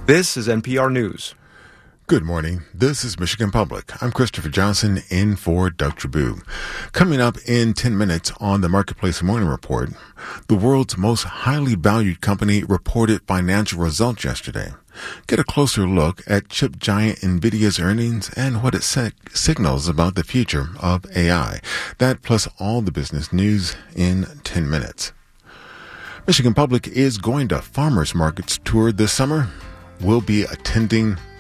This is NPR News. Good morning. This is Michigan Public. I'm Christopher Johnson in for Doug Trabue. Coming up in 10 minutes on the Marketplace Morning Report, the world's most highly valued company reported financial results yesterday. Get a closer look at chip giant NVIDIA's earnings and what it signals about the future of AI. That plus all the business news in 10 minutes. Michigan Public is going to farmers markets tour this summer. We'll be attending